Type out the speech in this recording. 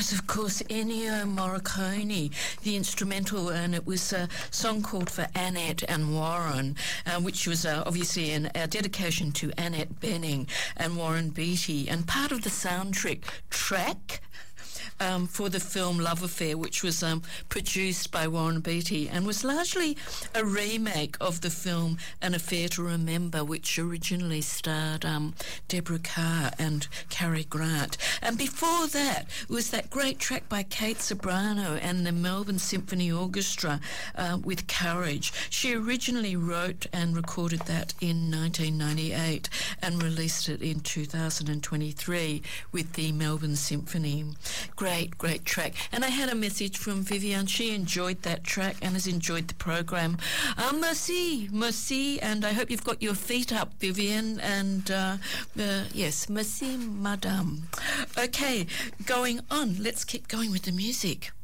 Of course, Ennio Morricone, the instrumental, and it was a song called For Annette and Warren, which was obviously a dedication to Annette Bening and Warren Beatty, and part of the soundtrack track for the film Love Affair, which was produced by Warren Beatty and was largely a remake of the film An Affair to Remember, which originally starred Deborah Kerr and Cary Grant. And before that was that great track by Kate Ceberano and the Melbourne Symphony Orchestra with Courage. She originally wrote and recorded that in 1998 and released it in 2023 with the Melbourne Symphony. Great track. And I had a message from Vivian. She enjoyed that track and has enjoyed the program. Merci, and I hope you've got your feet up, Vivian, and yes, merci, madame. Okay, going on. Let's keep going with the music.